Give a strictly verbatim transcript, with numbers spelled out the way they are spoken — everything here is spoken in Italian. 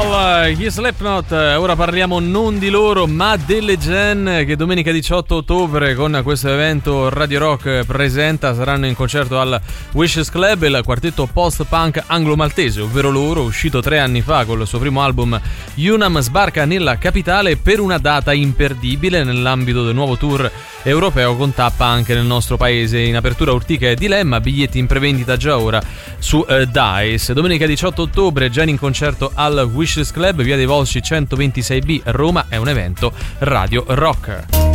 Metal, gli Slipknot. Ora parliamo non di loro ma delle Gen, che domenica diciotto ottobre con questo evento Radio Rock presenta, saranno in concerto al Wishes Club, il quartetto post-punk anglo-maltese, ovvero loro, uscito tre anni fa con il suo primo album Unam, sbarca nella capitale per una data imperdibile nell'ambito del nuovo tour europeo con tappa anche nel nostro paese. In apertura Urtica e Dilemma, biglietti in prevendita già ora su uh, Dice. Domenica diciotto ottobre Gen in concerto al Wishes Club, via dei Volsci centoventisei B, Roma. È un evento Radio Rock.